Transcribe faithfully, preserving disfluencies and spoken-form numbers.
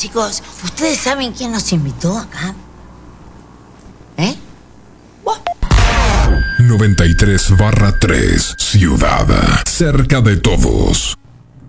Chicos, ¿ustedes saben quién nos invitó acá? ¿Eh? Buah. noventa y tres barra tres, Ciudad, cerca de todos.